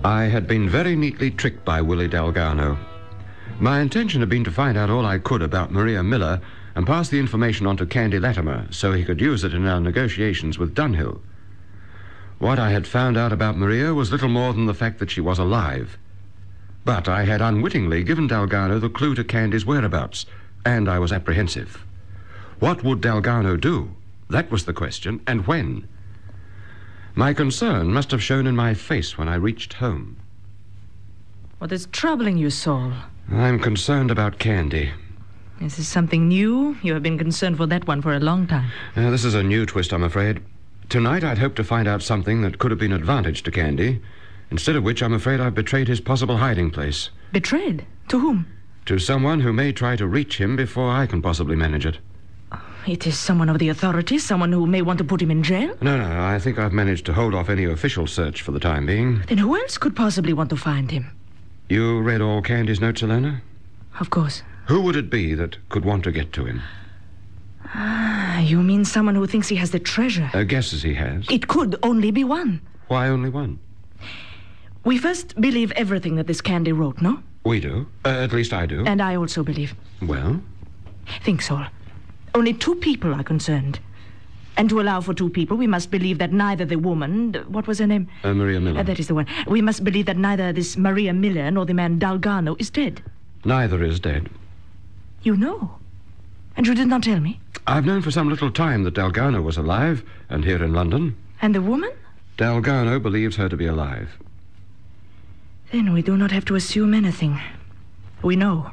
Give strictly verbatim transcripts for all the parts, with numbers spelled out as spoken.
I had been very neatly tricked by Willie Dalgarno. My intention had been to find out all I could about Maria Miller and pass the information on to Candy Latimer so he could use it in our negotiations with Dunhill. What I had found out about Maria was little more than the fact that she was alive. But I had unwittingly given Dalgarno the clue to Candy's whereabouts, and I was apprehensive. What would Dalgarno do? That was the question, and when? My concern must have shown in my face when I reached home. What is troubling you, Saul? I'm concerned about Candy. Is this something new? You have been concerned for that one for a long time. Uh, this is a new twist, I'm afraid. Tonight I'd hoped to find out something that could have been advantage to Candy, instead of which I'm afraid I've betrayed his possible hiding place. Betrayed? To whom? To someone who may try to reach him before I can possibly manage it. It is someone of the authorities, someone who may want to put him in jail? No, no, I think I've managed to hold off any official search for the time being. Then who else could possibly want to find him? You read all Candy's notes, Elena? Of course. Who would it be that could want to get to him? Ah, you mean someone who thinks he has the treasure? Uh, guesses he has. It could only be one. Why only one? We first believe everything that this Candy wrote, no? We do. Uh, at least I do. And I also believe. Well? Think, Saul. Only two people are concerned. And to allow for two people, we must believe that neither the woman... What was her name? Uh, Maria Miller. Uh, that is the one. We must believe that neither this Maria Miller nor the man Dalgarno is dead. Neither is dead. You know? And you did not tell me? I've known for some little time that Dalgarno was alive, and here in London. And the woman? Dalgarno believes her to be alive. Then we do not have to assume anything. We know.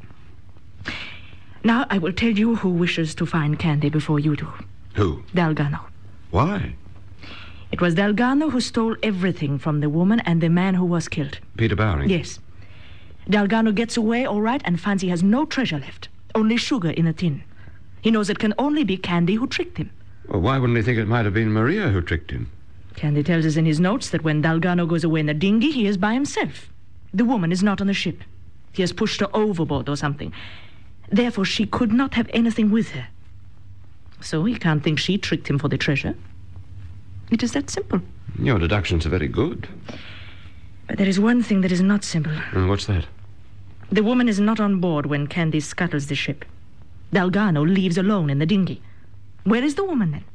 Now I will tell you who wishes to find Candy before you do. Who? Dalgarno. Why? It was Dalgarno who stole everything from the woman and the man who was killed. Peter Bowring? Yes. Dalgarno gets away all right and finds he has no treasure left. Only sugar in a tin. He knows it can only be Candy who tricked him. Well, why wouldn't he think it might have been Maria who tricked him? Candy tells us in his notes that when Dalgarno goes away in the dinghy, he is by himself. The woman is not on the ship. He has pushed her overboard or something. Therefore, she could not have anything with her. So he can't think she tricked him for the treasure. It is that simple. Your deductions are very good. But there is one thing that is not simple. And what's that? The woman is not on board when Candy scuttles the ship. Dalgarno leaves alone in the dinghy. Where is the woman, then?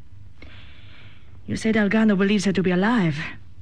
You say Dalgarno believes her to be alive.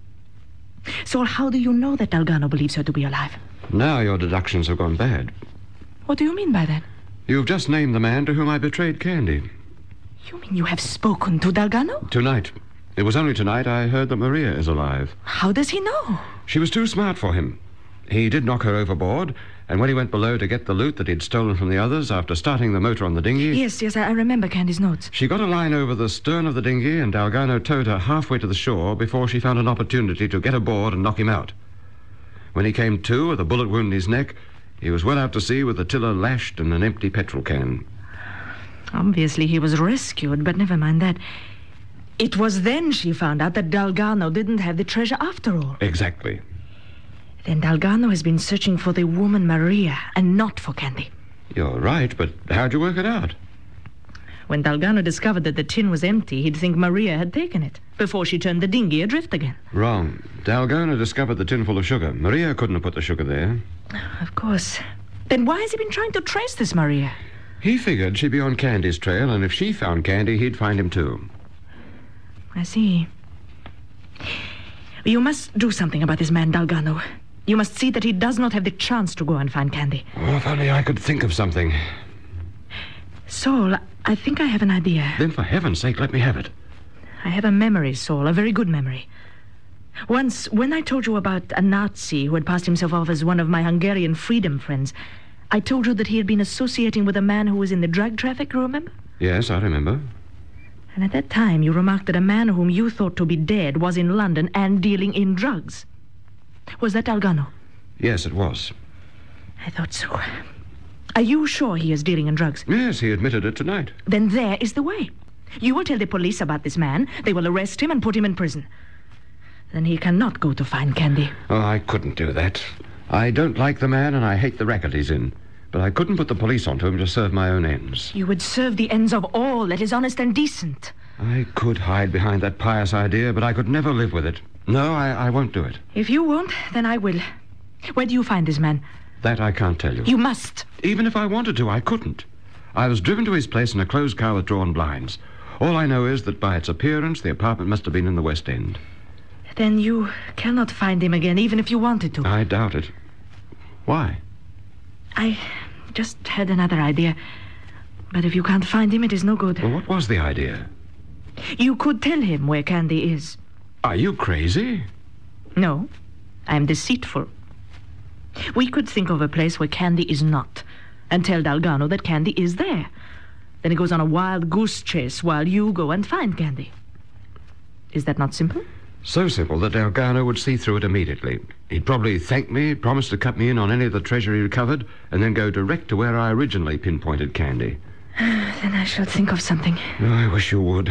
So how do you know that Dalgarno believes her to be alive? Now your deductions have gone bad. What do you mean by that? You've just named the man to whom I betrayed Candy. You mean you have spoken to Dalgarno? Tonight. It was only tonight I heard that Maria is alive. How does he know? She was too smart for him. He did knock her overboard, and when he went below to get the loot that he'd stolen from the others after starting the motor on the dinghy... Yes, yes, I remember Candy's notes. She got a line over the stern of the dinghy, and Dalgarno towed her halfway to the shore before she found an opportunity to get aboard and knock him out. When he came to with a bullet wound in his neck, he was well out to sea with the tiller lashed and an empty petrol can. Obviously he was rescued, but never mind that. It was then she found out that Dalgarno didn't have the treasure after all. Exactly. Then Dalgarno has been searching for the woman Maria and not for Candy. You're right, but how'd you work it out? When Dalgarno discovered that the tin was empty, he'd think Maria had taken it before she turned the dinghy adrift again. Wrong. Dalgarno discovered the tin full of sugar. Maria couldn't have put the sugar there. Of course. Then why has he been trying to trace this Maria? He figured she'd be on Candy's trail, and if she found Candy, he'd find him too. I see. You must do something about this man, Dalgarno. You must see that he does not have the chance to go and find Candy. Oh, if only I could think of something. Saul, I think I have an idea. Then for heaven's sake, let me have it. I have a memory, Saul, a very good memory. Once, when I told you about a Nazi who had passed himself off as one of my Hungarian freedom friends, I told you that he had been associating with a man who was in the drug traffic, you remember? Yes, I remember. And at that time, you remarked that a man whom you thought to be dead was in London and dealing in drugs. Was that Dalgarno? Yes, it was. I thought so. Are you sure he is dealing in drugs? Yes, he admitted it tonight. Then there is the way. You will tell the police about this man. They will arrest him and put him in prison. Then he cannot go to find Candy. Oh, I couldn't do that. I don't like the man and I hate the racket he's in. But I couldn't put the police onto him to serve my own ends. You would serve the ends of all that is honest and decent. I could hide behind that pious idea, but I could never live with it. No, I, I won't do it. If you won't, then I will. Where do you find this man? That I can't tell you. You must. Even if I wanted to, I couldn't. I was driven to his place in a closed car with drawn blinds. All I know is that by its appearance, the apartment must have been in the West End. Then you cannot find him again, even if you wanted to. I doubt it. Why? I just had another idea. But if you can't find him, it is no good. Well, what was the idea? You could tell him where Candy is. Are you crazy? No, I am deceitful. We could think of a place where Candy is not, and tell Dalgarno that Candy is there. Then he goes on a wild goose chase while you go and find Candy. Is that not simple? So simple that Dalgarno would see through it immediately. He'd probably thank me, promise to cut me in on any of the treasure he recovered, and then go direct to where I originally pinpointed Candy. Then I shall think of something. Oh, I wish you would.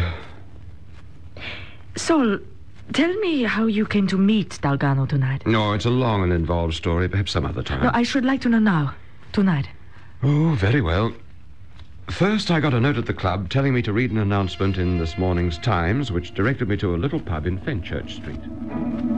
Sol, tell me how you came to meet Dalgarno tonight. No, it's a long and involved story. Perhaps some other time. No, I should like to know now. Tonight. Oh, very well. First, I got a note at the club telling me to read an announcement in this morning's Times, which directed me to a little pub in Fenchurch Street.